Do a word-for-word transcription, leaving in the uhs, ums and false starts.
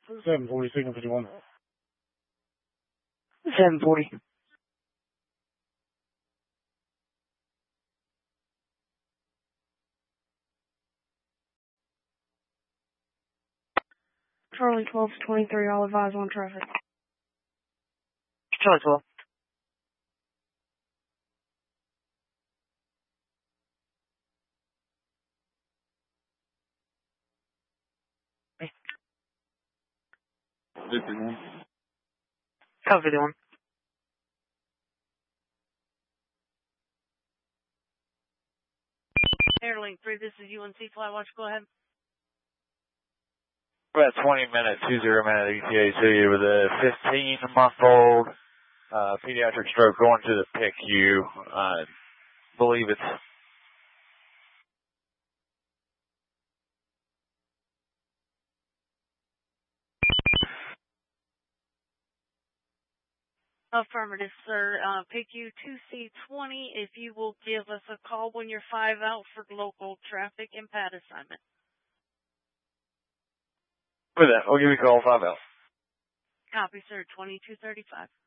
seven forty, signal fifty-one. seven forty. Charlie twelve twenty-three, all advise on traffic. Charlie twelve. fifty-one. Copy fifty-one. Airlink three, this is U N C Flywatch, go ahead. About twenty minutes, two zero minute E T A C with a fifteen month old uh, pediatric stroke going to the P I C U. I believe it's Affirmative, sir. Uh, P I C U two C twenty, if you will give us a call when you're five out for local traffic and pad assignment. with that. I'll give you a call five out. Copy, sir. twenty-two thirty-five.